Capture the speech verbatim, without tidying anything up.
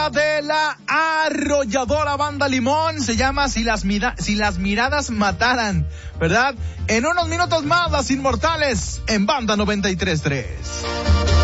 música de la arrolladora Banda Limón. Se llama Si las, mira- si las miradas mataran, ¿verdad? En unos minutos más, Las Inmortales en Banda noventa y tres punto tres.